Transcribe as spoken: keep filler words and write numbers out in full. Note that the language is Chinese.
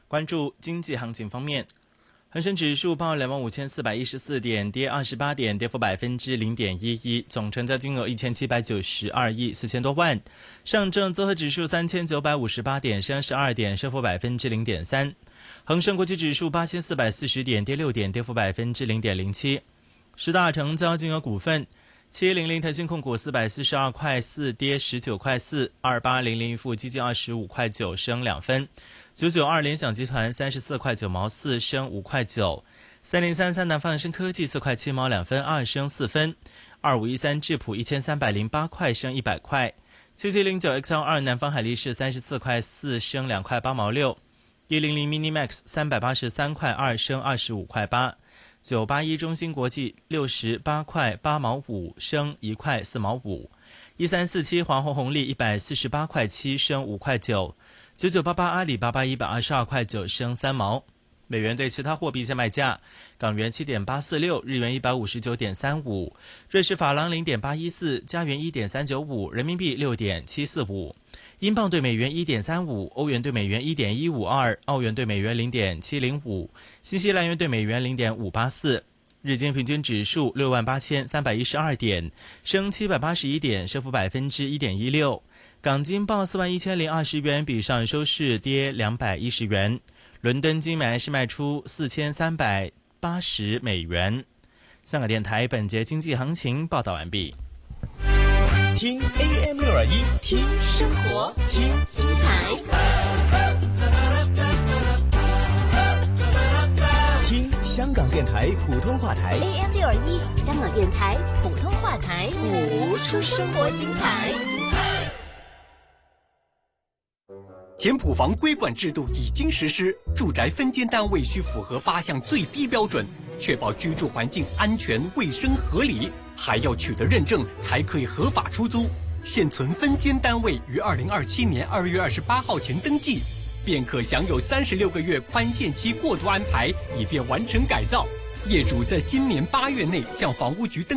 关注经济行情方面，恒生指数报两万五千四百一十四点，跌二十八点，跌幅百分之零点一一，总成交金额一千七百九十二亿四千多万。上证综合指数三千九百五十八点，升十二点，升幅百分之零点三。恒生国际指数八千四百四十点，跌六点，跌幅百分之零点零七。十大成交金额股份。七一零零腾讯控股四百四十二块四，跌十九块四；二八零零富基金二十五块九，升两分；九九二联想集团三十四块九毛四，升五块九；三零三三南方恒生科技四块七毛两分，二升四分；二五一三智普一千三百零八块，升一百块；七七零九 X L 二南方海力士三十四块四，升两块八毛六；一零零 Minimax 三百八十三块二，升二十五块八。九八一中芯国际六十八块八毛五，升一块四毛五；一三四七华虹红利一百四十八块七，升五块九；九九八八阿里巴巴一百二十二块九，升三毛。美元对其他货币价卖价：港元七点八四六，日元一百五十九点三五，瑞士法郎零点八一四，加元一点三九五，人民币六点七四五。英镑对美元 一点三五，欧元对美元 一点一五二，澳元对美元 零点七零五，新西兰元对美元 零点五八四。日经平均指数六万八千三百一十二点，升七百八十一点，升幅百分之一点一六。港金报四万一千零二十元，比上收市跌两百一十元。伦敦金买是卖出四千三百八十美元。香港电台本节经济行情报道完毕。 听 A M 六二一， 听生活，听精彩， 听香港电台普通话台 A M 六二一，香港电台普通话台， 谱出生活精彩。 简谱房规管制度已经实施，住宅分间单位需符合八项最低标准，确保居住环境安全、卫生、合理，还要取得认证才可以合法出租。现存分间单位于二零二七年二月二十八号前登记，便可享有三十六个月宽限期过渡安排，以便完成改造。业主在今年八月内向房屋局登